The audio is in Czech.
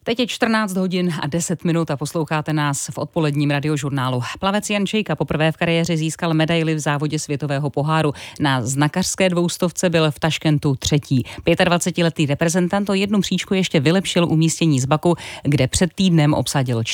Teď je 14 hodin a 10 minut a posloucháte nás v odpoledním radiožurnálu. Plavec Jan Čejka poprvé v kariéře získal medaili v závodě světového poháru. Na znakařské 200 byl v Taškentu třetí. 25letý reprezentant o jednu příčku ještě vylepšil umístění z Baku, kde před týdnem obsadil